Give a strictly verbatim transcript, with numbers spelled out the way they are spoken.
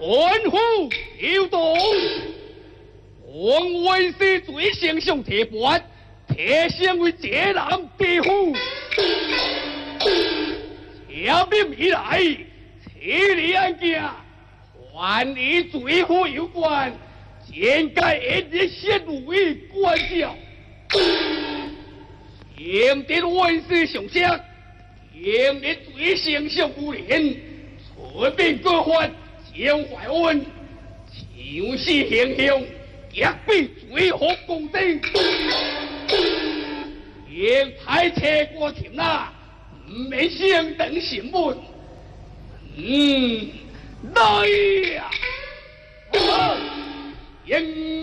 吩咐调动，王为师最先上铁板，铁身为劫难庇护。下面以来，此例案件，还与罪府有关，应该一日先为关照。现在为师上车，今日最先上夫人，出面各法。将怀恩，像是形象，也比最好公正。应派车过田啦，唔免相等新闻。嗯，来呀！应